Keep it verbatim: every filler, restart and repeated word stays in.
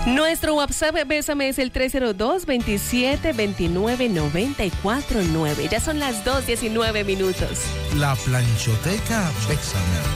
Nuestro WhatsApp Bésame es el tres cero dos, veintisiete, veintinueve, noventa y cuatro nueve. Ya son las dos diecinueve minutos. La Planchoteca Bésame.